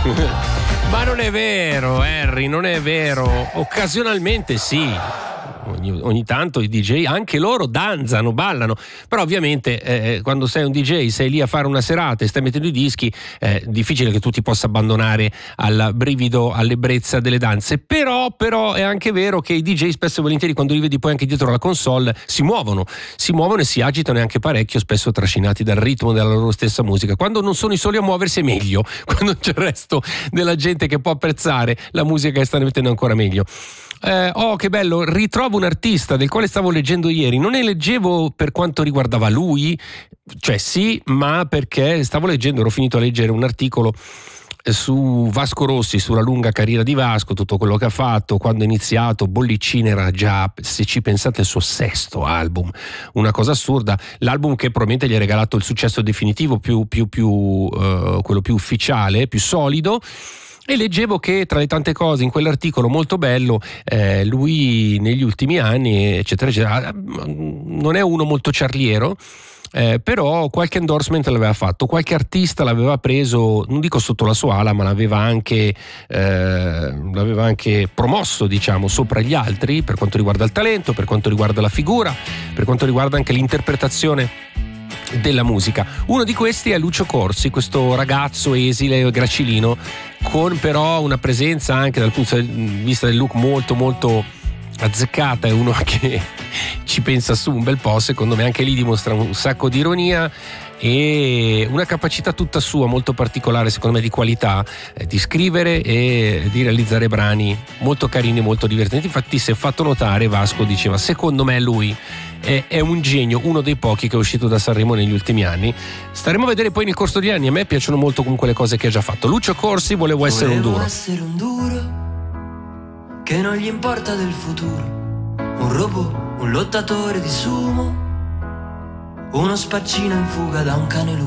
Ma non è vero, Harry, non è vero. Occasionalmente sì. Ogni tanto i DJ anche loro danzano, ballano, però ovviamente quando sei un DJ, sei lì a fare una serata e stai mettendo i dischi, è difficile che tu ti possa abbandonare al brivido, all'ebbrezza delle danze. Però è anche vero che i DJ spesso e volentieri, quando li vedi poi anche dietro la console, si muovono e si agitano, e anche parecchio, spesso trascinati dal ritmo della loro stessa musica. Quando non sono i soli a muoversi è meglio, quando c'è il resto della gente che può apprezzare la musica che stanno mettendo, ancora meglio. Oh, che bello, ritrovo un artista del quale stavo leggendo ieri. Non ne leggevo per quanto riguardava lui, cioè sì, ma perché ero finito a leggere un articolo su Vasco Rossi, sulla lunga carriera di Vasco, tutto quello che ha fatto. Quando è iniziato, Bollicine era già, se ci pensate, il suo sesto album, una cosa assurda. L'album che probabilmente gli ha regalato il successo definitivo, quello più ufficiale, più solido. E leggevo che tra le tante cose in quell'articolo molto bello, lui negli ultimi anni, eccetera eccetera, non è uno molto ciarliero, però qualche endorsement l'aveva fatto, qualche artista l'aveva preso, non dico sotto la sua ala, ma l'aveva anche promosso, diciamo, sopra gli altri, per quanto riguarda il talento, per quanto riguarda la figura, per quanto riguarda anche l'interpretazione della musica. Uno di questi è Lucio Corsi, questo ragazzo esile e gracilino, con però una presenza anche dal punto di vista del look molto molto azzeccata. È uno che ci pensa su un bel po', secondo me. Anche lì dimostra un sacco di ironia e una capacità tutta sua molto particolare, secondo me, di qualità, di scrivere e di realizzare brani molto carini, molto divertenti. Infatti si è fatto notare, Vasco diceva, secondo me lui è un genio, uno dei pochi che è uscito da Sanremo negli ultimi anni. Staremo a vedere poi nel corso degli anni. A me piacciono molto comunque le cose che ha già fatto. Lucio Corsi, Volevo essere un duro, che non gli importa del futuro, un robot, un lottatore di sumo, uno spaccino in fuga da un cane lupo.